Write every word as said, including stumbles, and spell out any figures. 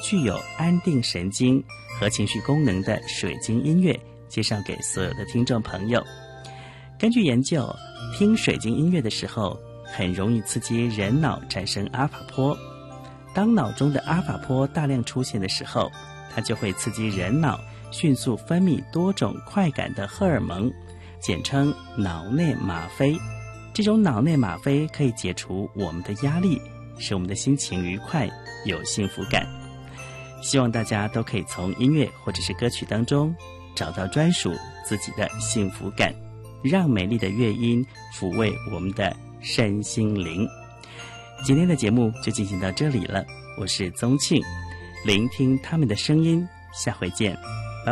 具有安定神经和情绪功能的水晶音乐介绍给所有的听众朋友。根据研究，听水晶音乐的时候很容易刺激人脑产生阿尔法波。当脑中的阿尔法波大量出现的时候，它就会刺激人脑迅速分泌多种快感的荷尔蒙，简称脑内吗啡。这种脑内吗啡可以解除我们的压力，使我们的心情愉快，有幸福感。希望大家都可以从音乐或者是歌曲当中找到专属自己的幸福感，让美丽的乐音抚慰我们的身心灵。今天的节目就进行到这里了，我是宗庆，聆听他们的声音，下回见。